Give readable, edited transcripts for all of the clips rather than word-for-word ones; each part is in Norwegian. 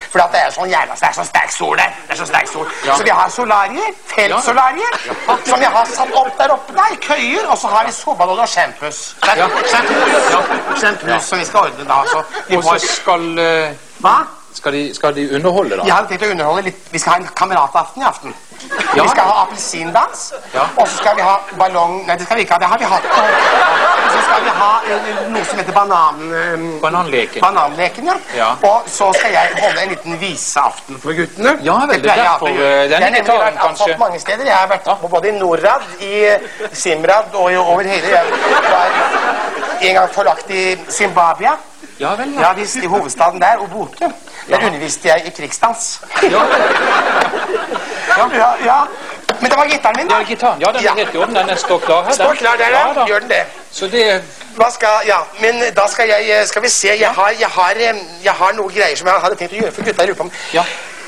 For det er sånn jævla, det er så sterk sol der. Det er så sterk sol. Ja. Så vi har solarier, feltsolarier, som vi har satt opp der oppe der, køyer, og så har vi soballer og sjampus. Sjampus som vi skal ordne da. Så og så skal... Hva? Skal de underholde da? Jeg hadde tenkt å underholde litt. Vi skal ha en kamerataften i aften. Ja. Vi skal ha appelsindans, og så skal vi ha ballong... Nei, det skal vi ikke ha, det har vi hatt. Og så skal vi ha noe som heter Bananleken. Bananleken, ja. Og så skal jeg holde en liten viseaften for guttene. Ja, vel, det er derfor denne gitaren, kanskje. Jeg har vært mange steder. Jeg har vært både i Norrad, i Simrad og over hele... Jeg var en gang forlagt i Zimbabwe. Ja, vel, ja. Ja, i hovedstaden der, Obote. Der underviste jeg i krigsdans. Ja. Men det var gitaren min, da. Ja, gitaren. Ja, den er helt i orden. Den står klar her. Står klar der, ja. Gjør den det. Så det... Men da skal vi se. Jeg har noe greier som jeg hadde tenkt å gjøre for gutta. Jeg lurer på om... Ja.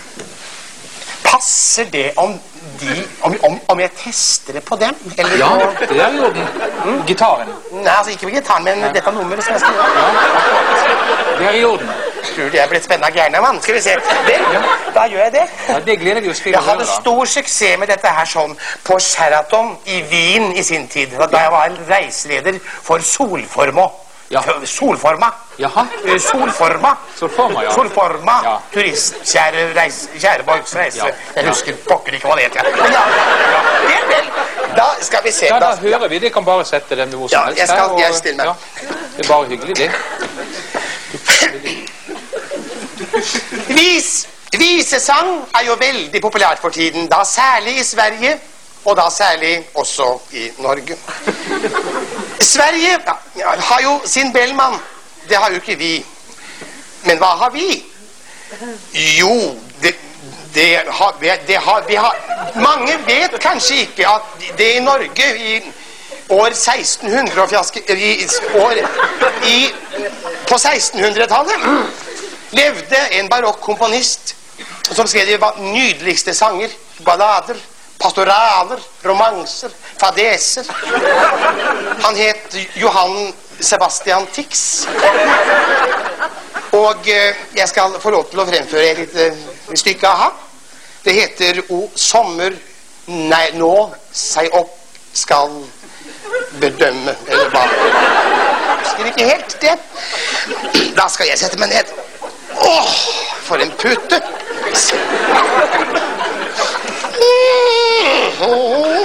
Passer det om jeg tester det på dem? Eller ja, på... det er i orden. Gitaren. Nei, altså ikke på gitaren, men dette nummeret som jeg skal gjøre. Ja, det er i orden. Tror du jeg er blitt spennende av gærne, mann? Skal vi se. Da gjør jeg det. Ja, det gleder vi oss til å gjøre. Jeg hadde stor suksess med dette her sånn på Sheraton i Wien i sin tid, da jeg var reiseleder for Solforma. Ja. Solforma. Jaha. Solforma. Solforma, ja. Solforma. Ja. Turist, kjæreborgs reise. Ja. Jeg husker pokker ikke hva det heter. Men vel. Da skal vi se. Ja, da hører vi. Det kan bare sette dem hvor som helst. Ja, jeg stiller meg. Ja. Det er bare hyggelig, det. Visesang er jo veldig populært for tiden, da særlig i Sverige, og da særlig også i Norge. Sverige har jo sin Bellman, det har jo ikke vi. Men hva har vi? Jo, mange vet kanskje ikke at det i Norge i år 1600 på 1600-tallet levde en barokkomponist som skrev de nydeligste sanger, ballader, pastoraler, romanser, fadeser. Han het Johann Sebastian Tix. Og jeg skal få lov til å fremføre et lite stykke av ham. Det heter O sommer, nei, nå seg opp skal bedømme, eller hva. Jeg husker ikke helt det. Da skal jeg sette meg ned. Åh, for en pute.